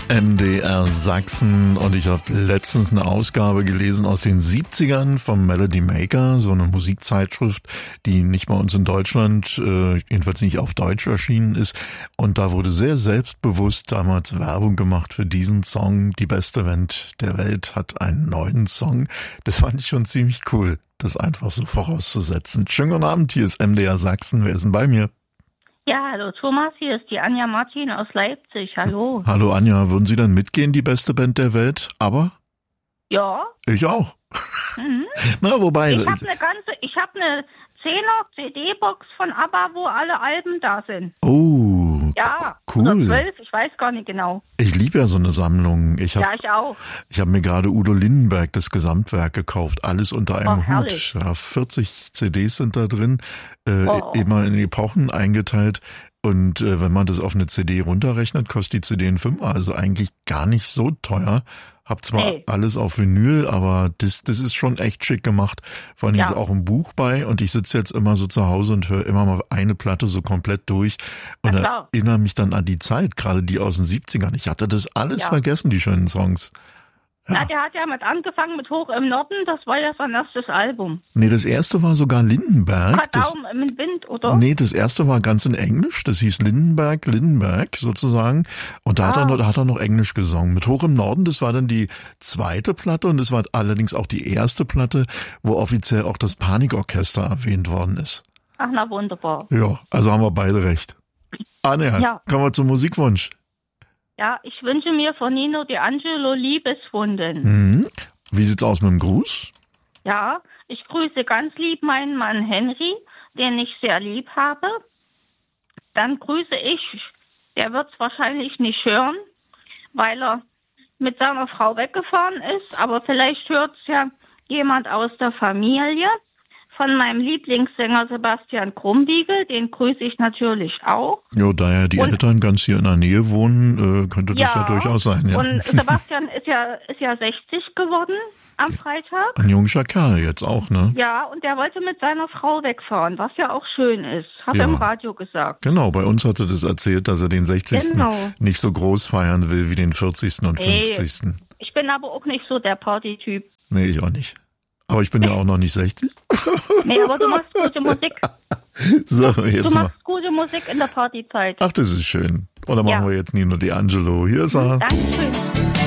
MDR Sachsen und ich habe letztens eine Ausgabe gelesen aus den 70ern vom Melody Maker, so eine Musikzeitschrift, die nicht bei uns in Deutschland, jedenfalls nicht auf Deutsch erschienen ist. Und da wurde sehr selbstbewusst damals Werbung gemacht für diesen Song. Die beste Band der Welt hat einen neuen Song. Das fand ich schon ziemlich cool, das einfach so vorauszusetzen. Schönen guten Abend, hier ist MDR Sachsen. Wer ist denn bei mir? Ja, hallo Thomas, hier ist die Anja Martin aus Leipzig. Hallo. Hallo Anja, würden Sie dann mitgehen, die beste Band der Welt? Aber? Ja. Ich auch. Mhm. Na, wobei. Ich habe eine 10er CD-Box von ABBA, wo alle Alben da sind. Oh, ja, cool. Oder 12, ich weiß gar nicht genau. Ich liebe ja so eine Sammlung. Ich auch. Ich habe mir gerade Udo Lindenberg das Gesamtwerk gekauft, alles unter einem Hut. Herrlich. Ja, 40 CDs sind da drin, immer in Epochen eingeteilt. Und wenn man das auf eine CD runterrechnet, kostet die CD ein Fünfer, also eigentlich gar nicht so teuer. Hab zwar alles auf Vinyl, aber das ist schon echt schick gemacht. Vor allem ist auch ein Buch bei und ich sitze jetzt immer so zu Hause und höre immer mal eine Platte so komplett durch und erinnere mich dann an die Zeit, gerade die aus den 70ern. Ich hatte das alles vergessen, die schönen Songs. Ja, der hat ja mit angefangen mit Hoch im Norden, das war ja sein erstes Album. Nee, das erste war sogar Lindenberg. Daumen im Wind, oder? Nee, das erste war ganz in Englisch, das hieß Lindenberg sozusagen. Und da hat er noch Englisch gesungen. Mit Hoch im Norden, das war dann die zweite Platte und das war allerdings auch die erste Platte, wo offiziell auch das Panikorchester erwähnt worden ist. Ach, na wunderbar. Ja, also haben wir beide recht. Anja, kommen wir zum Musikwunsch. Ja, ich wünsche mir von Nino D'Angelo Liebeswunden. Wie sieht's aus mit dem Gruß? Ja, ich grüße ganz lieb meinen Mann Henry, den ich sehr lieb habe. Dann grüße ich, der wird's wahrscheinlich nicht hören, weil er mit seiner Frau weggefahren ist, aber vielleicht hört's ja jemand aus der Familie. Von meinem Lieblingssänger Sebastian Krumbiegel, den grüße ich natürlich auch. Ja, da ja die Eltern ganz hier in der Nähe wohnen, könnte das ja durchaus sein. Ja. Und Sebastian ist ja 60 geworden am Freitag. Ein junger Kerl jetzt auch, ne? Ja, und der wollte mit seiner Frau wegfahren, was ja auch schön ist. Hat er im Radio gesagt. Genau, bei uns hat er das erzählt, dass er den 60. nicht so groß feiern will wie den 40. und 50. Ich bin aber auch nicht so der Partytyp. Nee, ich auch nicht. Aber ich bin ja auch noch nicht 60. Nee, aber du machst gute Musik. Du machst gute Musik in der Partyzeit. Ach, das ist schön. Oder machen wir jetzt Nino D'Angelo. Hier ist er. Dankeschön.